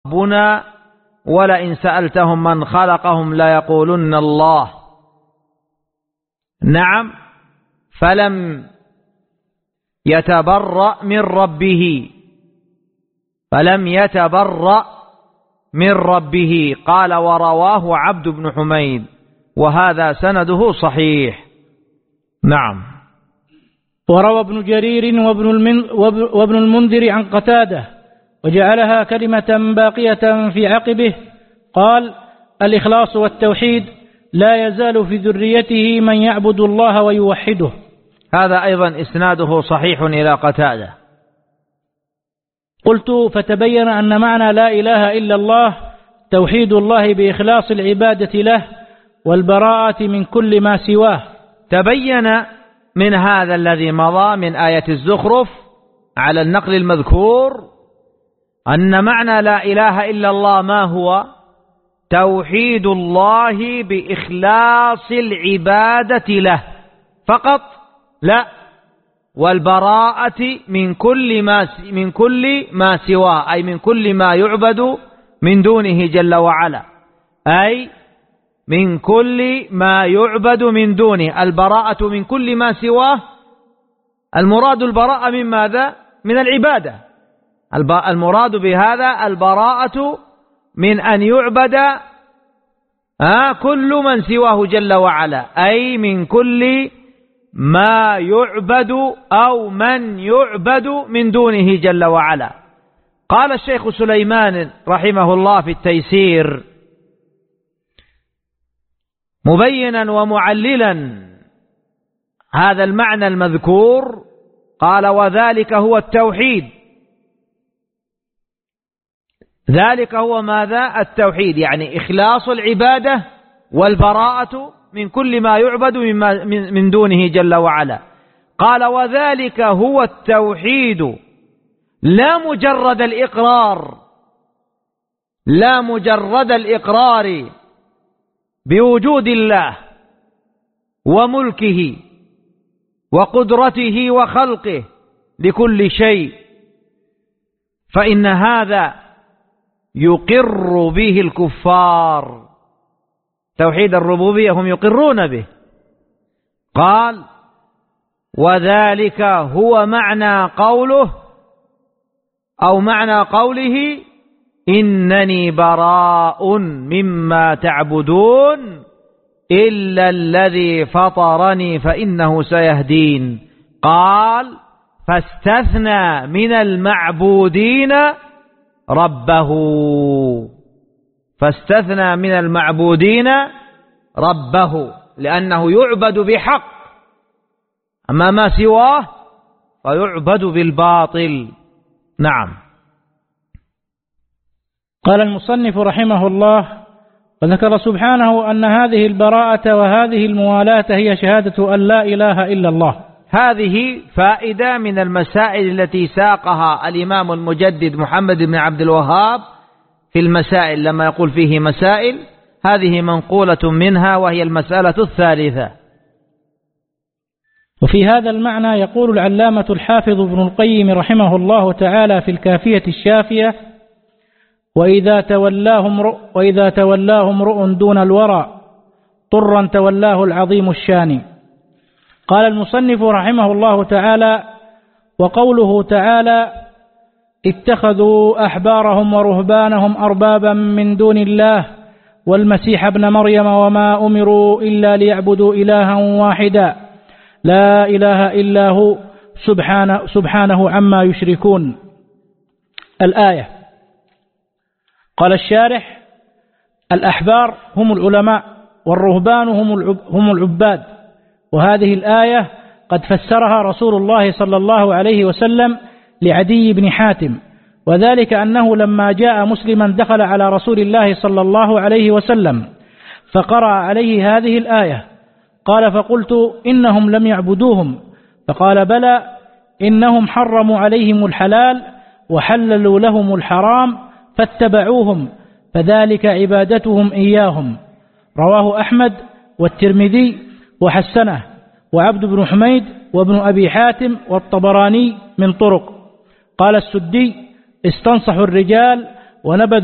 ربنا ولئن سألتهم من خلقهم ليقولن الله. نعم، فلم يتبرأ من ربه قال ورواه عبد بن حميد وهذا سنده صحيح. نعم. وروى ابن جرير وابن المنذر عن قتادة وجعلها كلمة باقية في عقبه قال الإخلاص والتوحيد لا يزال في ذريته من يعبد الله ويوحده. هذا أيضا إسناده صحيح إلى قتادة. قلت فتبين أن معنى لا إله إلا الله توحيد الله بإخلاص العبادة له والبراءة من كل ما سواه. تبين من هذا الذي مضى من آية الزخرف على النقل المذكور أن معنى لا إله إلا الله ما هو؟ توحيد الله بإخلاص العبادة له فقط، لا، والبراءة من كل ما سواه، أي من كل ما يعبد من دونه جل وعلا، أي من كل ما يعبد من دونه. البراءة من كل ما سواه، المراد البراءة من ماذا؟ من العبادة. المراد بهذا البراءة من أن يعبد كل من سواه جل وعلا، أي من كل ما يعبد أو من يعبد من دونه جل وعلا. قال الشيخ سليمان رحمه الله في التيسير مبينا ومعللا هذا المعنى المذكور، قال وذلك هو التوحيد. ذلك هو ماذا؟ التوحيد، يعني إخلاص العبادة والبراءة من كل ما يعبد من دونه جل وعلا. قال وذلك هو التوحيد لا مجرد الإقرار بوجود الله وملكه وقدرته وخلقه لكل شيء، فإن هذا يقر به الكفار. توحيد الربوبية هم يقرون به. قال وذلك هو معنى قوله أو معنى قوله إنني براء مما تعبدون إلا الذي فطرني فإنه سيهدين. قال فاستثنى من المعبودين ربه، فاستثنى من المعبودين ربه لأنه يعبد بحق، أما ما سواه فيعبد بالباطل. نعم. قال المصنف رحمه الله وذكر سبحانه أن هذه البراءة وهذه الموالاة هي شهادة أن لا إله إلا الله. هذه فائدة من المسائل التي ساقها الإمام المجدد محمد بن عبد الوهاب في المسائل، لما يقول فيه مسائل، هذه منقولة منها وهي المسألة الثالثة. وفي هذا المعنى يقول العلامة الحافظ ابن القيم رحمه الله تعالى في الكافية الشافية وإذا تولاه امرؤ دون الورى طرا تولاه العظيم الشان. قال المصنف رحمه الله تعالى وقوله تعالى اتخذوا أحبارهم ورهبانهم أربابا من دون الله والمسيح ابن مريم وما أمروا إلا ليعبدوا إلها واحدا لا إله إلا هو سبحانه عما يشركون. الآية. قال الشارح الأحبار هم العلماء والرهبان هم العباد، وهذه الآية قد فسرها رسول الله صلى الله عليه وسلم لعدي بن حاتم، وذلك أنه لما جاء مسلما دخل على رسول الله صلى الله عليه وسلم فقرأ عليه هذه الآية. قال فقلت إنهم لم يعبدوهم، فقال بلى إنهم حرموا عليهم الحلال وحللوا لهم الحرام فاتبعوهم فذلك عبادتهم إياهم. رواه أحمد والترمذي وحسنه وعبد بن حميد وابن أبي حاتم والطبراني من طرق. قال السدي استنصحوا الرجال ونبذوا